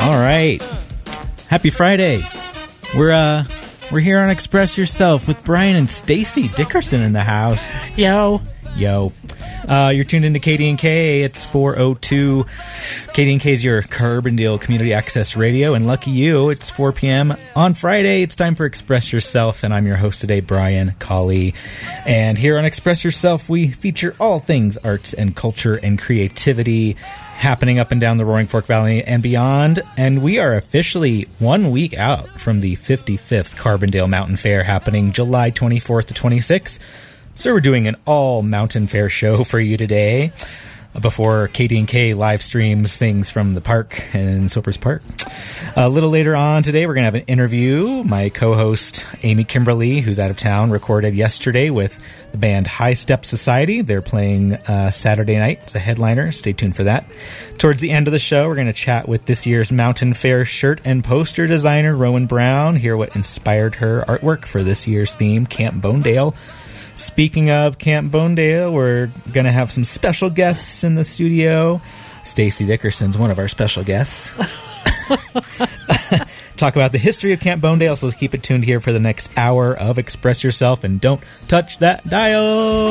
All right. Happy Friday. We're here on Express Yourself with Brian and Stacy Dickerson in the house. Yo. You're tuned into KD&K. It's 4:02. KD&K is your Carbondale Community Access Radio, and lucky you, it's 4 p.m. on Friday. It's time for Express Yourself, and I'm your host today, Brian Colley. And here on Express Yourself, we feature all things arts and culture and creativity happening up and down the Roaring Fork Valley and beyond. And we are officially 1 week out from the 55th Carbondale Mountain Fair happening July 24th to 26th. So we're doing an all Mountain Fair show for you today before KD&K live streams things from the park in Soapers Park. A little later on today, we're going to have an interview. My co-host, Amy Kimberly, who's out of town, recorded yesterday with the band High Step Society. They're playing Saturday night. It's a headliner. Stay tuned for that. Towards the end of the show, we're going to chat with this year's Mountain Fair shirt and poster designer, Rowan Brown, hear what inspired her artwork for this year's theme, Camp Bonedale. Speaking of Camp Bonedale, we're going to have some special guests in the studio. Stacy Dickerson's one of our special guests. Talk about the history of Camp Bonedale, so keep it tuned here for the next hour of Express Yourself, and don't touch that dial.